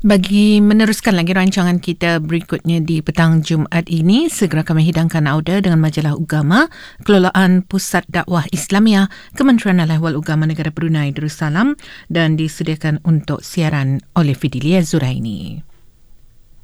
Bagi meneruskan lagi rancangan kita berikutnya di petang Jumaat ini, segera kami hidangkan audio dengan majalah Ugama, Kelolaan Pusat Dakwah Islamiah, Kementerian Al-Ahwal Ugama Negara Brunei Darussalam dan disediakan untuk siaran oleh Fidelia Zuraini.